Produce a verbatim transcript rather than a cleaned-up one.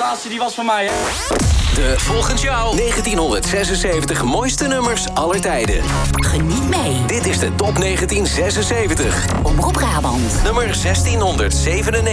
laatste die was van mij, hè. De volgens jou negentienhonderdzesenzeventig mooiste nummers aller tijden. Geniet mee. Dit is de top negentien zesenzeventig. Omroep Brabant. Nummer zestienhonderdzevenennegentig.